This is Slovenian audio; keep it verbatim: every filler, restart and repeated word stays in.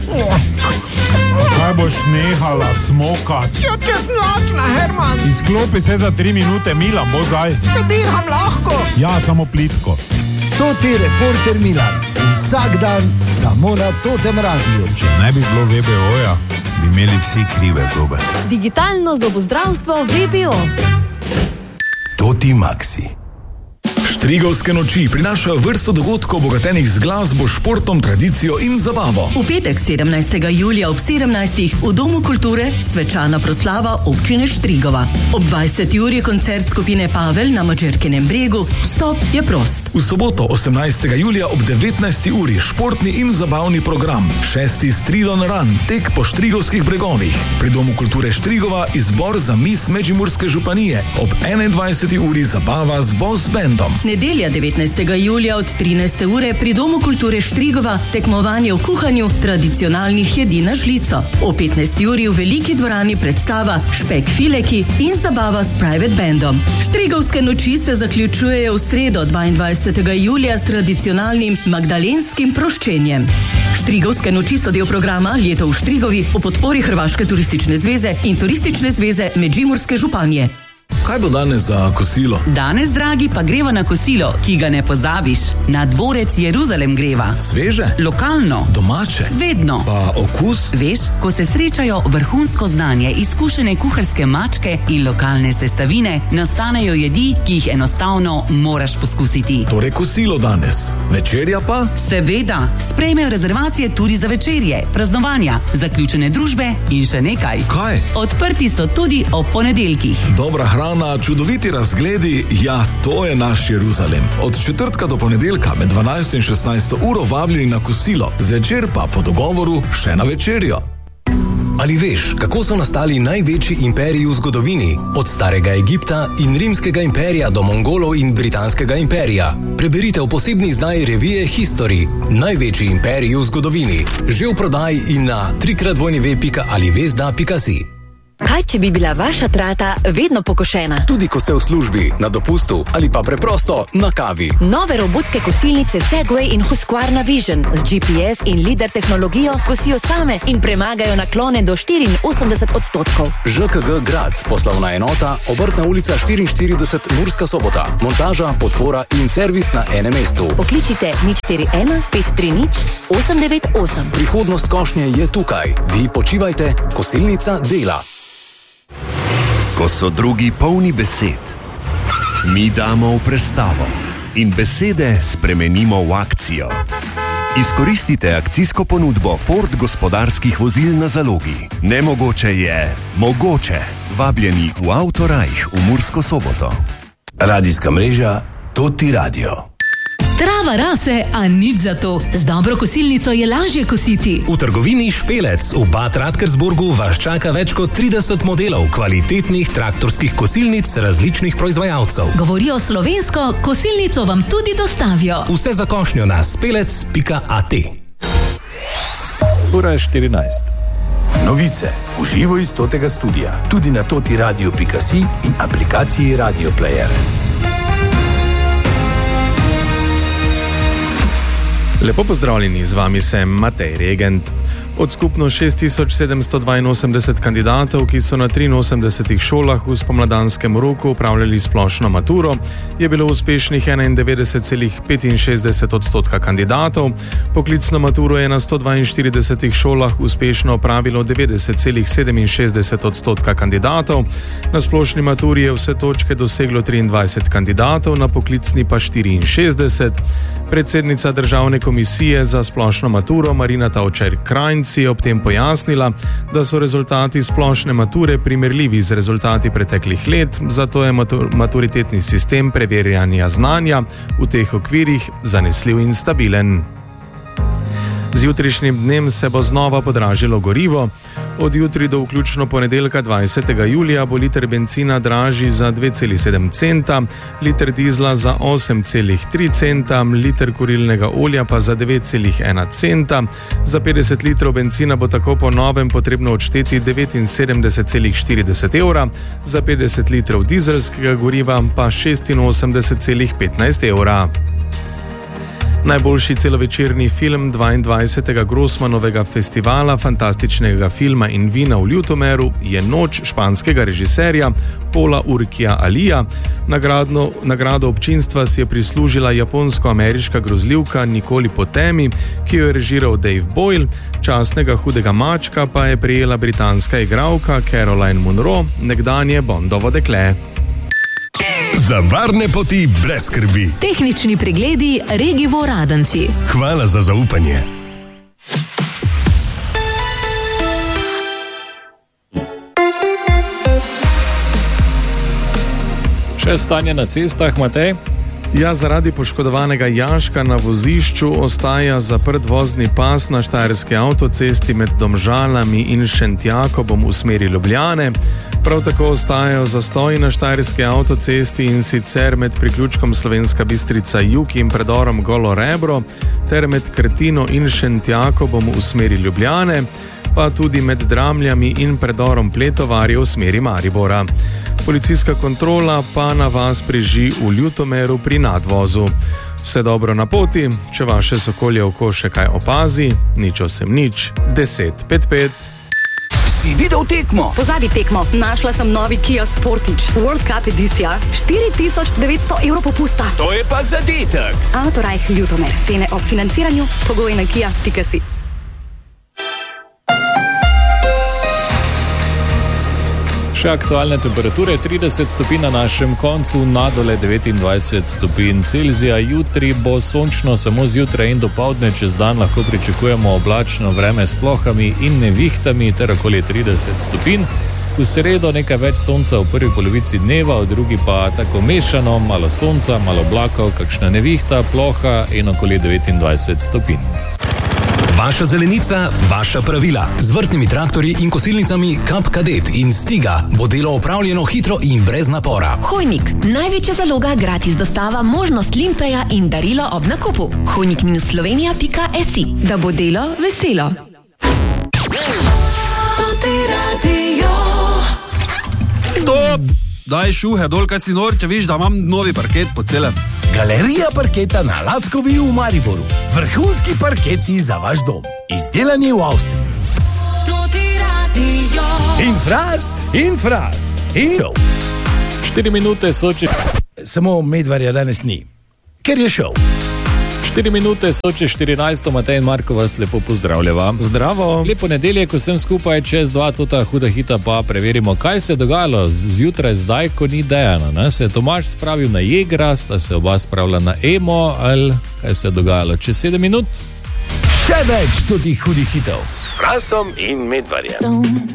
Kaj boš nehala cmokat? Ja, čez noč na Herman. Izklopi se za tri minute, Milan, bo zdaj. Te diham lahko. Ja, samo plitko. To ti reporter Milan. Vsak dan samo na Totem radiju. Če ne bi bilo V B O-ja, bi imeli vsi krive zobe. Digitalno zobozdravstvo V B O. Toti Maxi. Štrigovske noči prinašajo vrsto dogodkov obogatenih z glasbo, športom, tradicijo in zabavo. V petek sedemnajstega julija ob sedemnajstih v Domu kulture svečana proslava občine Štrigova. Ob dvajseti uri je koncert skupine Pavel na Mačerkinem bregu. Vstop je prost. V soboto osemnajstega julija ob devetnajsti uri športni in zabavni program. Šesti Stridon Run, tek po štrigovskih bregovih. Pri Domu kulture Štrigova izbor za mis Međimurske županije. Ob enaindvajseti uri zabava z boss bandom. Nedelja devetnajstega julija od trinajste ure pri Domu kulture Štrigova tekmovanje v kuhanju tradicionalnih jedi na žlico. O petnajsti uri v veliki dvorani predstava Špek fileki in zabava s private bandom. Štrigovske noči se zaključujejo v sredo dvaindvajsetega julija s tradicionalnim magdalenskim proščenjem. Štrigovske noči so del programa Leto v Štrigovi v podpori Hrvaške turistične zveze in Turistične zveze Međimurske županije. Kaj bo danes za kosilo? Danes, dragi, pa greva na kosilo, ki ga ne pozabiš. Na dvorec Jeruzalem greva. Sveže? Lokalno. Domače? Vedno. Pa okus? Veš, ko se srečajo vrhunsko znanje, izkušene kuharske mačke in lokalne sestavine, nastanejo jedi, ki jih enostavno moraš poskusiti. Torej kosilo danes. Večerja pa? Seveda. Sprejmejo rezervacije tudi za večerje, praznovanja, zaključene družbe in še nekaj. Kaj? Odprti so tudi ob ponedeljkih. Dobra hrana, čudoviti razgledi, ja, to je naš Jeruzalem. Od četrtka do ponedeljka med dvanajsto in šestnajsto uro vabljeni na kosilo, zvečer pa po dogovoru še na večerjo. Ali veš, kako so nastali največji imperiji v zgodovini? Od starega Egipta in rimskega imperija do Mongolov in britanskega imperija. Preberite v posebni izdaji revije History, največji imperiji v zgodovini. Že v prodaji in na trikrat dvojni pika ali vezda pika si. Kaj, če bi bila vaša trata vedno pokošena? Tudi ko ste v službi, na dopustu ali pa preprosto na kavi. Nove robotske kosilnice Segway in Husqvarna Vision z G P S in LiDAR tehnologijo kosijo same in premagajo naklone do štiriinosemdeset odstotkov. Ž K G Grad, poslovna enota, Obrtna ulica štiriinštirideset, Murska Sobota. Montaža, podpora in servis na enem mestu. Pokličite nič štiri ena pet tri nič osem devet osem. Prihodnost košnje je tukaj. Vi počivajte, kosilnica dela. Ko so drugi polni besed, mi damo v prestavo in besede spremenimo v akcijo. Izkoristite akcijsko ponudbo Ford gospodarskih vozil na zalogi. Nemogoče je mogoče. Vabljeni v Autorajh v Mursko Soboto. Radijska mreža Toti Radio. Trava rase, a nič za to. Z dobro kosilnico je lažje kositi. V trgovini Špelec v Bad Radkersburgu vas čaka več kot trideset modelov kvalitetnih traktorskih kosilnic različnih proizvajalcev. Govorijo slovensko, kosilnico vam tudi dostavijo. Vse za košnjo na spelec pika a t. Ura je štirinajst. Novice v živo iz Totega studia, tudi na toti radio pika si in aplikaciji Radio Player. Lepo pozdravljeni, z vami sem Matej Regent. Od skupno šest tisoč sedemsto dvainosemdeset kandidatov, ki so na triinosemdesetih šolah v spomladanskem roku upravljali splošno maturo, je bilo uspešnih enaindevetdeset celih petinšestdeset odstotka kandidatov. Poklicno maturo je na sto dvainštiridesetih šolah uspešno opravilo devetdeset celih sedeminšestdeset odstotka kandidatov. Na splošni maturi je vse točke doseglo triindvajset kandidatov, na poklicni pa štiriinšestdeset. Predsednica Državne komisije za splošno maturo Marina Tavčar-Krajnc je ob tem pojasnila, da so rezultati splošne mature primerljivi z rezultati preteklih let, zato je maturitetni sistem preverjanja znanja v teh okvirih zanesljiv in stabilen. Z jutrišnjim dnem se bo znova podražilo gorivo. Od jutri do vključno ponedeljka dvajsetega julija bo liter bencina dražji za dve celi sedem centa, liter dizla za osem celih tri centa, liter kurilnega olja pa za devet celih ena centa. Za petdeset litrov bencina bo tako po novem potrebno odšteti devetinsedemdeset celih štirideset evra, za petdeset litrov dizelskega goriva pa šestinosemdeset celih petnajst evra. Najboljši celovečerni film dvaindvajsetega Grossmanovega festivala fantastičnega filma in vina v Ljutomeru je Noč španskega režiserja Paula Urquija Alija. Nagradno, nagrado občinstva si je prislužila japonsko-ameriška grozljivka Nikoli po temi, ki jo je režiral Dave Boyle. Častnega hudega mačka pa je prejela britanska igralka Caroline Munro, nekdanje Bondovo dekle. Za varne poti brez skrbi. Tehnični pregledi Regivo Radenci. Hvala za zaupanje. Še stanje na cestah, Matej? Ja, zaradi poškodovanega jaška na vozišču ostaja zaprt vozni pas na štajerski avtocesti med Domžalami in Šentjakobom v smeri Ljubljane. Prav tako ostajajo zastoji na štajerski avtocesti in sicer med priključkom Slovenska Bistrica Jug in predorom Golo Rebro ter med Krtino in Šentjakobom v smeri Ljubljane, pa tudi med Dramljami in predorom Pletovarje v smeri Maribora. Policijska kontrola pa na vas preži v Ljutomeru pri nadvozu. Vse dobro na poti, če vaše sokolje oko še kaj opazi, nič osem nič, deset pet pet. Si videl tekmo? Pozabi tekmo, našla sem novi Kia Sportage, World Cup edicija, štiri tisoč devetsto evrov popusta. To je pa zadetek. Autorajh Ljutomer, cene ob financiranju, pogoji na kia pika si. Še aktualne temperature, trideset stopinj na našem koncu, na dole devetindvajset stopinj Celzija. Jutri bo sončno samo zjutraj in dopoldne, čez dan lahko pričakujemo oblačno vreme s plohami in nevihtami ter okoli trideset stopinj. V sredo nekaj več sonca v prvi polovici dneva, v drugi pa tako mešano, malo sonca, malo oblakov, kakšna nevihta, ploha in okoli devetindvajset stopinj. Vaša zelenica, vaša pravila. Z vrtnimi traktorji in kosilnicami Kap Kadet in Stiga bo delo opravljeno hitro in brez napora. Hojnik, največja zaloga, gratis dostava, možnost limpeja in darilo ob nakupu. hojnik slovenija pika si, da bo delo veselo. Stop! Daj šuhe dol, kaj si nor, če viš, da imam novi parket po celem. Galerija parketa na Lackovi v Mariboru. Vrhunski parketi za vaš dom. Izdelani v Avstriji. In fraz, in fraz, in šov. Štiri minute so če... Samo Medvarja danes ni, ker je šov. Štiri minute so če štirinajsto, Matej in Marko vas lepo pozdravljava. Zdravo. Lepo nedeljek, vsem skupaj, čez dva tota huda hita pa preverimo, kaj se je dogajalo zjutraj zdaj, ko ni Dejana. Ne? Se je Tomaž spravil na Jegra, sta se oba spravila na Emo, ali kaj se je dogajalo čez sedem minut? Še več tudi hudih hitov s Frasom in Medvarjem.